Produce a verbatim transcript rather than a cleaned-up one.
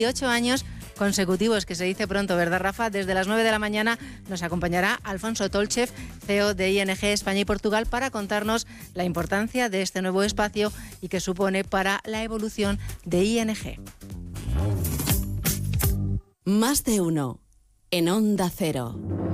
Ocho años consecutivos, que se dice pronto, ¿verdad, Rafa? Desde las nueve de la mañana nos acompañará Alfonso Tolchev, C E O de I N G España y Portugal, para contarnos la importancia de este nuevo espacio y qué supone para la evolución de I N G. Más de uno en Onda Cero.